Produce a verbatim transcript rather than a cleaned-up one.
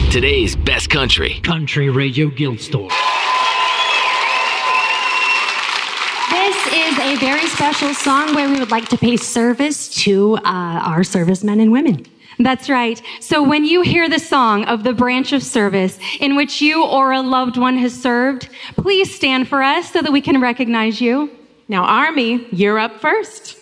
Today's best country. Country Radio Guild Store. This is a very special song where we would like to pay service to uh, our servicemen and women. That's right. So when you hear the song of the branch of service in which you or a loved one has served, please stand for us so that we can recognize you. Now, Army, you're up first.